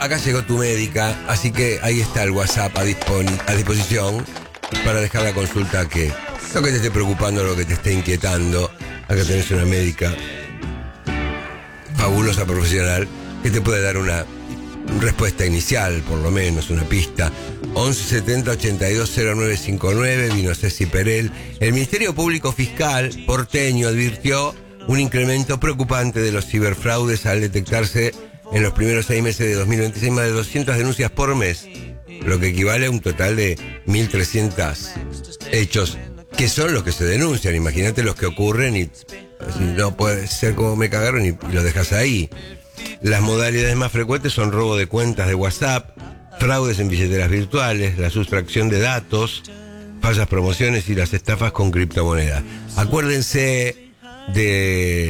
acá llegó tu médica, así que ahí está el WhatsApp a disposición para dejar la consulta que lo que te esté preocupando, lo que te esté inquietando. Acá tenés una médica fabulosa, profesional, que te puede dar una respuesta inicial, por lo menos, una pista. 1170 820959, vino Ceci Perel. El Ministerio Público Fiscal porteño advirtió un incremento preocupante de los ciberfraudes al detectarse en los primeros 6 meses de 2026 más de 200 denuncias por mes, lo que equivale a un total de 1.300 hechos, que son los que se denuncian. Imagínate los que ocurren y no puede ser como me cagaron y lo dejas ahí. Las modalidades más frecuentes son robo de cuentas de WhatsApp, fraudes en billeteras virtuales, la sustracción de datos, falsas promociones y las estafas con criptomonedas. Acuérdense de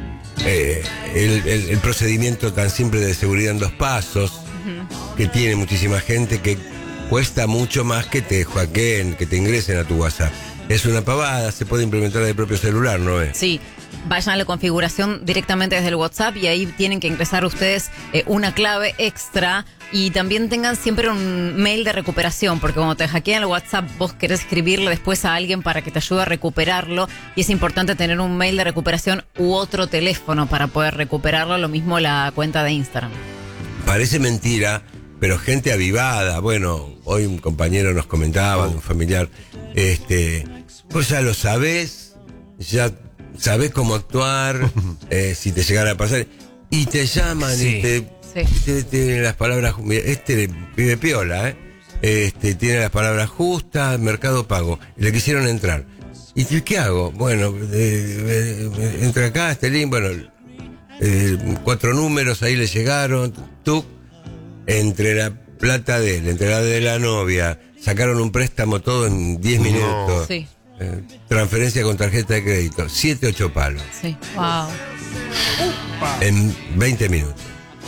el procedimiento tan simple de seguridad en 2 pasos, que tiene muchísima gente, que cuesta mucho más que te hackeen, que te ingresen a tu WhatsApp. Es una pavada, se puede implementar del propio celular, ¿no es? Sí, vayan a la configuración directamente desde el WhatsApp y ahí tienen que ingresar ustedes una clave extra y también tengan siempre un mail de recuperación, porque cuando te hackean el WhatsApp vos querés escribirle después a alguien para que te ayude a recuperarlo y es importante tener un mail de recuperación u otro teléfono para poder recuperarlo, lo mismo la cuenta de Instagram. Parece mentira, pero gente avivada. Bueno, hoy un compañero nos comentaba, un familiar, vos ya lo sabés, ya sabés cómo actuar, si te llegara a pasar, y te llaman, Sí. y tiene las palabras, pibe piola, tiene las palabras justas, Mercado Pago, y le quisieron entrar. ¿Y qué hago? Bueno, entra acá, este link, bueno, 4 números, ahí le llegaron, entre la plata de él, entre la de la novia, sacaron un préstamo todo en 10 minutos. Sí. Transferencia con tarjeta de crédito, 7-8 palos. Sí. Wow. En 20 minutos.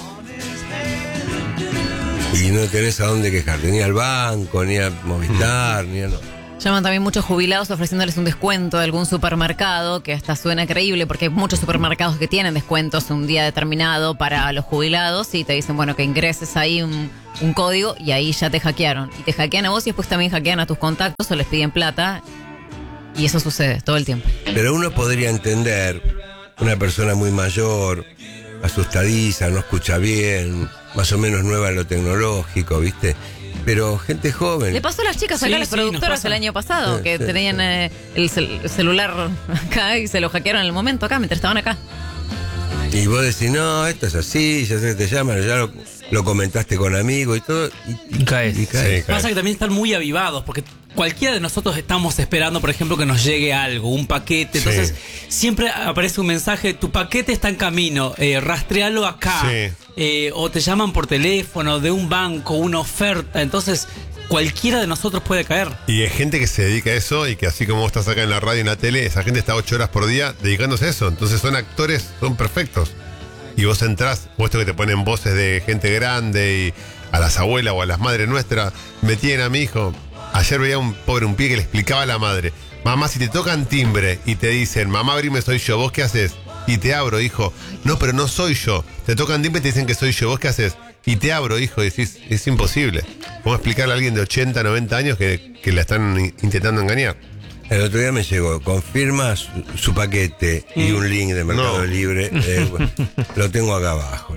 Y no tenés a dónde quejarte, ni al banco, ni a Movistar, ni a no. Llaman también muchos jubilados ofreciéndoles un descuento de algún supermercado, que hasta suena creíble porque hay muchos supermercados que tienen descuentos un día determinado para los jubilados y te dicen, bueno, que ingreses ahí un código y ahí ya te hackearon. Y te hackean a vos y después también hackean a tus contactos o les piden plata y eso sucede todo el tiempo. Pero uno podría entender una persona muy mayor, asustadiza, no escucha bien, más o menos nueva en lo tecnológico, ¿viste? Pero gente joven. Le pasó a las chicas acá, Sí, las sí, productoras, nos pasa. el año pasado, Sí, que sí, tenían el celular acá y se lo hackearon en el momento acá, mientras estaban acá. Y vos decís, no, esto es así, ya sé que te llaman, ya lo comentaste con amigos y todo. Y caes. Y caes. Pasa que también están muy avivados, porque cualquiera de nosotros estamos esperando, por ejemplo, que nos llegue algo, un paquete. Entonces, siempre aparece un mensaje, tu paquete está en camino, rastrealo acá. O te llaman por teléfono, de un banco, una oferta. Entonces, cualquiera de nosotros puede caer. Y hay gente que se dedica a eso y que así como vos estás acá en la radio y en la tele, esa gente está 8 horas por día dedicándose a eso. Entonces son actores, son perfectos. Y vos entrás, puesto que te ponen voces de gente grande y a las abuelas o a las madres nuestras, me tienen a mi hijo. Ayer veía un pie que le explicaba a la madre, mamá, si te tocan timbre y te dicen, mamá, abrime, soy yo, ¿vos qué haces? Y te abro, hijo. No, pero no soy yo. Te tocan timbre y te dicen que soy yo, ¿vos qué haces? Y te abro, hijo, y decís, es imposible. ¿Cómo explicarle a alguien de 80, 90 años que la están intentando engañar? El otro día me llegó, confirma su paquete y un link de Mercado Libre. Lo tengo acá abajo.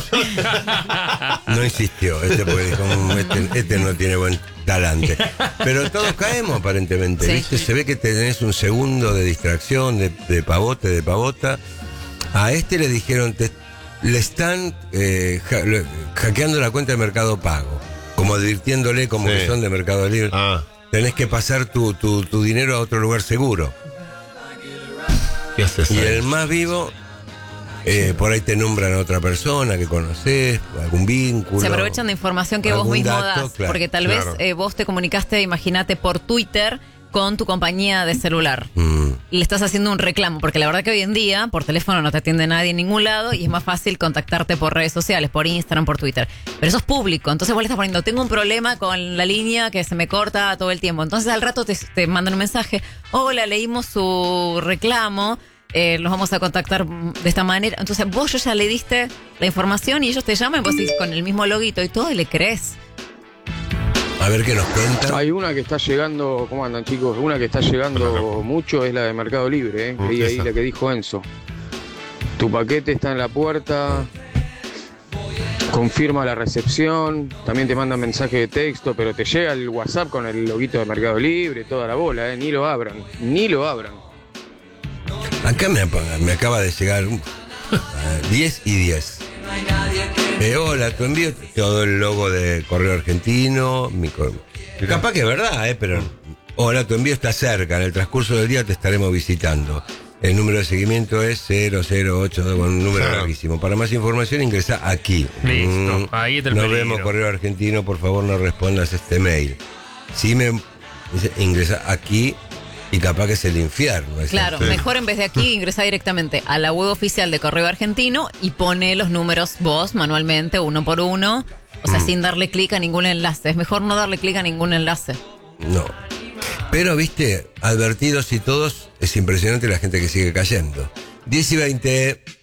No insistió, porque dijo, este no tiene buen talante. Pero todos caemos aparentemente, Sí. ¿viste? Se ve que tenés un segundo de distracción, de pavota. A le dijeron, le están hackeando la cuenta de Mercado Pago, como advirtiéndole como que son de Mercado Libre. Tenés que pasar tu dinero a otro lugar seguro. ¿Qué haces? Y el más vivo, por ahí te nombran a otra persona que conoces, algún vínculo. Se aprovechan de información que vos algún mismo dato, das, claro, porque tal vez vos te comunicaste, imagínate, por Twitter con tu compañía de celular. Y le estás haciendo un reclamo, porque la verdad que hoy en día por teléfono no te atiende nadie en ningún lado y es más fácil contactarte por redes sociales, por Instagram, por Twitter. Pero eso es público, entonces vos le estás poniendo, tengo un problema con la línea que se me corta todo el tiempo. Entonces al rato te mandan un mensaje, hola, leímos su reclamo, los vamos a contactar de esta manera. Entonces vos ya le diste la información y ellos te llaman, vos decís con el mismo loguito y todo y le crees. A ver qué nos cuenta. Hay una que está llegando, ¿cómo andan chicos? Una que está llegando mucho es la de Mercado Libre, y ahí la que dijo Enzo. Tu paquete está en la puerta, confirma la recepción, también te mandan mensaje de texto, pero te llega el WhatsApp con el loguito de Mercado Libre, toda la bola, ni lo abran, ni lo abran. Acá me acaba de llegar 10 y 10. Hola, tu envío todo el logo de Correo Argentino. Capaz que es verdad, pero hola, tu envío está cerca. En el transcurso del día te estaremos visitando. El número de seguimiento es 008, con un número larguísimo. Para más información ingresa aquí. Listo, ahí está el Nos peligro. vemos, Correo Argentino, por favor no respondas este mail. Si me dice, ingresa aquí y capaz que es el infierno. Claro, mejor en vez de aquí ingresa directamente a la web oficial de Correo Argentino y pone los números vos manualmente, uno por uno, o sea, sin darle clic a ningún enlace. Es mejor no darle clic a ningún enlace. No. Pero, viste, advertidos y todos, es impresionante la gente que sigue cayendo. 10 y 20.